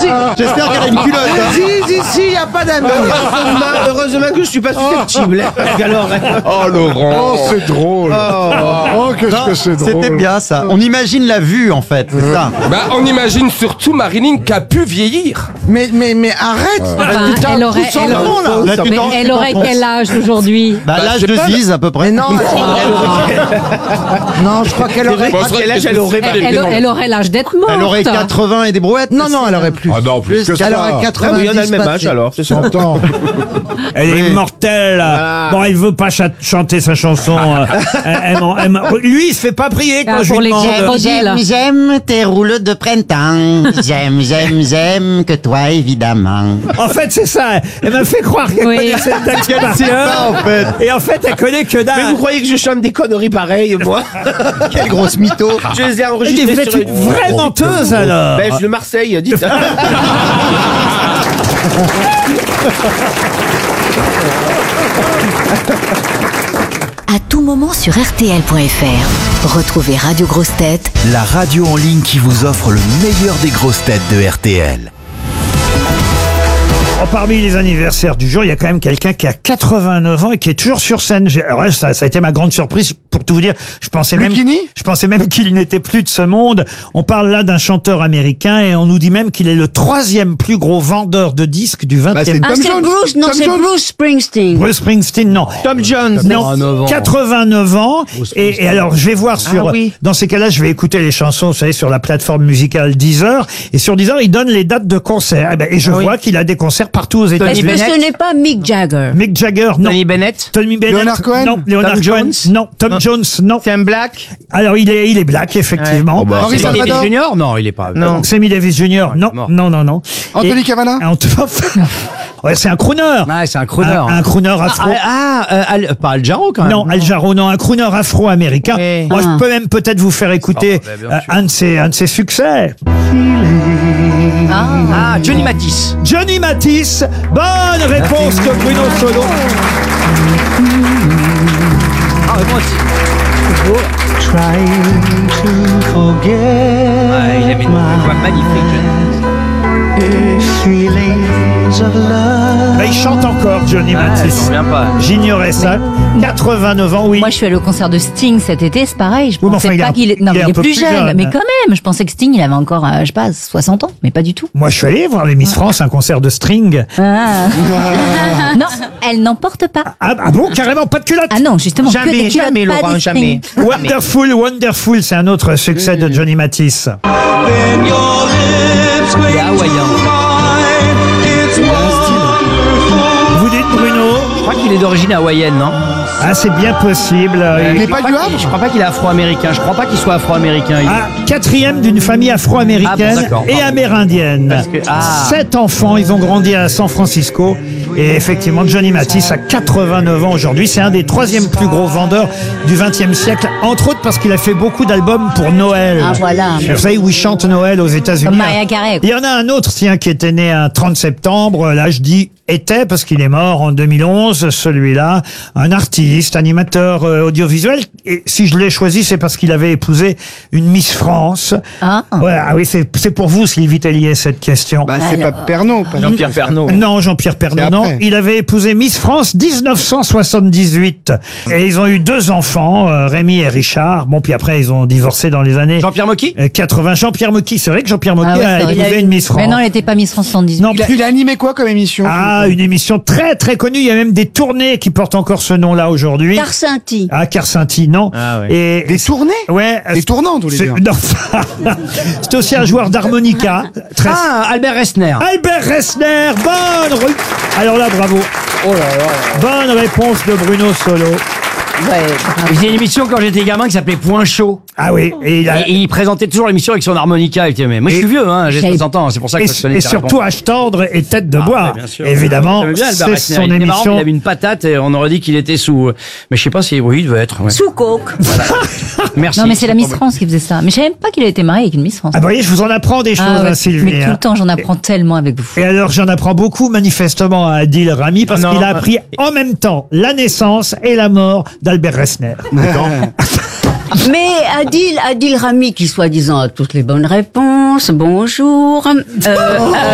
J'espère qu'elle a une culotte. Si, y a pas d'amis. Heureusement que je suis pas susceptible. Alors, Oh Laurent. Oh, c'est drôle. Oh, qu'est-ce que c'est drôle. C'était bien ça. On imagine la vue en fait, c'est ça. Bah, on imagine surtout Marilyn qui a pu vieillir. mais arrête. Enfin, elle aurait, Là, tu t'en- elle aurait quel âge aujourd'hui? Bah, l'âge de Ziz à peu près. Mais non, non, je crois qu'elle aurait. Bon, c'est vrai Quel âge que elle aurait c'est- Elle aurait l'âge d'être morte. Elle aurait 80 et des brouettes. Non, elle aurait plus. Ah non, plus que ça. Elle aurait 90. on a le même âge alors, c'est ça. 100 ans. Elle est immortelle. Bon, elle veut pas chanter sa chanson. Lui, il se fait pas prier quand je pour lui les demande. crocodiles. J'aime tes rouleaux de printemps. J'aime que toi évidemment. En fait, c'est ça. Elle m'a fait croire qu'elle Oui. connaissait le texte par C'est cœur. ça en fait. Et en fait, elle connaît que Mais dalle. vous croyez que je chante des conneries pareilles, moi? Quelle grosse mytho. Je les ai Elle dit, enregistrées vous êtes sur une vraie menteuse alors. Ben, je de Marseille, dites. À tout moment sur RTL.fr. Retrouvez Radio Grosses Têtes La radio en ligne qui vous offre le meilleur des grosses têtes de RTL. Oh, parmi les anniversaires du jour, il y a quand même quelqu'un qui a 89 ans et qui est toujours sur scène. Alors là, ça a été ma grande surprise. Pour tout vous dire, je pensais même qu'il n'était plus de ce monde. On parle là d'un chanteur américain et on nous dit même qu'il est le 3e plus gros vendeur de disques du 20e siècle. Tom Jones. Bruce, non, Tom c'est Jones. Bruce Springsteen. Bruce Springsteen, non. Tom Jones. Non, 89 ans. Et alors, je vais voir sur, dans ces cas-là, je vais écouter les chansons, vous savez, sur la plateforme musicale Deezer. Et sur Deezer, il donne les dates de concerts. Et je vois qu'il a des concerts partout aux États-Unis. Est-ce que ce n'est pas Mick Jagger? Mick Jagger, non. Tony Bennett. Tony Bennett, Leonard Cohen. non. Leonard Tom Cohen, Jones. non. Tom Jones, non. Sam Black. Alors, il est black, effectivement. Henri Salvador. Junior? Non, il est pas. Non. Sammy Davis Jr., non, non. Anthony Cavana. Ouais, c'est un crooner. Ah, c'est un crooner. Un crooner afro. Pas Al Jarreau quand même. Non, Al Jarreau, non, un crooner afro-américain. Oui. Moi, je peux même peut-être vous faire écouter un de ses succès. Ah, Johnny Matisse. Johnny Matisse. Bonne réponse de Bruno Solo. Ah, moi aussi. Il avait une voix magnifique, Johnny. Bah, il chante encore, Johnny Matisse. Je reviens pas. J'ignorais ça. 89 ans, oui. Moi, je suis allée au concert de Sting cet été, c'est pareil. Je Oui, mais pensais enfin, il est pas un- qu'il est... Non, il est mais un il est peu plus plus jeune. jeune. Mais quand même, je pensais que Sting, il avait encore, je sais pas, 60 ans. Mais pas du tout. Moi, je suis allé voir les Miss France, un concert de string. Ah. Non, elle n'en porte pas. Ah bon, carrément, pas de culotte. Ah non, justement, que des culottes, jamais, pas Laurent, des jamais. strings. Wonderful, Wonderful, c'est un autre succès de Johnny Matisse. Il est hawaïen. Vous dites Bruno? Je crois qu'il est d'origine hawaïenne, non? Ah, c'est bien possible. Il n'est pas du Havre. Je crois pas qu'il est afro-américain. Je crois pas qu'il soit afro-américain. Ah, 4e d'une famille afro-américaine Ah, bon, d'accord, et pardon. amérindienne. Parce que- ah. 7 enfants, ils ont grandi à San Francisco. Et effectivement, Johnny Matisse a 89 ans aujourd'hui. C'est un des 3e plus gros vendeurs du 20e siècle. Entre autres parce qu'il a fait beaucoup d'albums pour Noël. Ah, voilà. Vous savez où ils chantent Noël aux États-Unis. Comme Mariah Carey. Il y en a un autre, tiens, qui était né un 30 septembre. Là, je dis était parce qu'il est mort en 2011, celui-là. Un artiste, animateur audiovisuel. Et si je l'ai choisi, c'est parce qu'il avait épousé une Miss France. Ah. Ouais, ah oui, c'est pour vous, Sylvie Tellier, cette question. Bah, c'est pas Pernod. Jean-Pierre Pernaut. Non, Jean-Pierre Pernaut, C'est non. après. Il avait épousé Miss France 1978. Et ils ont eu 2 enfants, Rémi et Richard. Bon, puis après, ils ont divorcé dans les années Jean-Pierre Mocky? 80. Jean-Pierre Mocky, c'est vrai que Jean-Pierre Mocky Ah ouais, a c'est vrai. épousé une Miss France. Mais non, elle n'était pas Miss France 78. Non, Il a animé quoi comme émission? Ah, une émission très très connue. Il y a même des tournées qui portent encore ce nom-là aujourd'hui. Carcinti. Ah, Carcinti, non. Ah, ouais. Et Des tournées? ouais. Des tournantes, vous voulez dire? Non. C'est aussi un joueur d'harmonica. Très... Ah, Albert Resner. Albert Resner, Alors là, bravo. Bonne réponse de Bruno Solo. Il faisait une émission quand j'étais gamin qui s'appelait Point Chaud. Ah oui, et il a... Et il présentait toujours l'émission avec son harmonica. Il disait, mais moi je suis vieux, hein, j'ai 60 ans, c'est pour ça que je connais et sa surtout réponse. H tendre et tête de bois. Bien sûr. Évidemment, J'aimais bien Albert c'est Resner. son Il était marrant, émission. il avait une patate et on aurait dit qu'il était sous. Mais je sais pas si oui, il devait être. Ouais. Sous coke. Merci. Non, mais c'est la Miss France qui faisait ça. Mais je savais même pas qu'il avait été marié avec une Miss France. Ah, vous voyez, je vous en apprends des choses, Ah ouais, hein, Sylvie. mais tout hein. le temps, j'en apprends tellement avec vous. Et alors, j'en apprends beaucoup, manifestement, à Adil Rami, parce Non, qu'il a appris en même temps la naissance et la mort d'Albert Resner. Mais Adil Rami, qui soi-disant a toutes les bonnes réponses, bonjour.